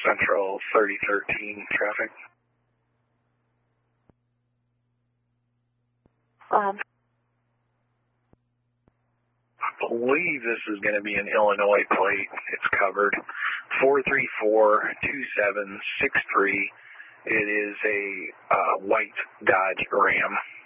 Central 3013 traffic. I believe this is going to be an Illinois plate. It's covered 4342763. It is a white Dodge Ram.